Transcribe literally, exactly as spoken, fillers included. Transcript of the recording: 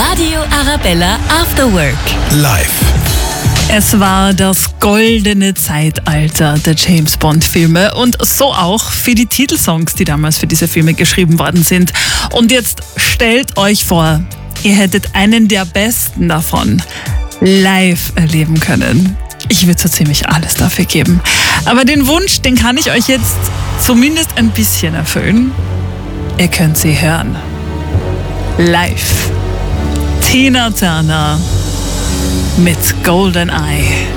Radio Arabella After Work. Live. Es war das goldene Zeitalter der James-Bond-Filme und so auch für die Titelsongs, die damals für diese Filme geschrieben worden sind. Und jetzt stellt euch vor, ihr hättet einen der besten davon live erleben können. Ich würde so ziemlich alles dafür geben. Aber den Wunsch, den kann ich euch jetzt zumindest ein bisschen erfüllen. Ihr könnt sie hören. Live. Tina Turner mit Golden Eye.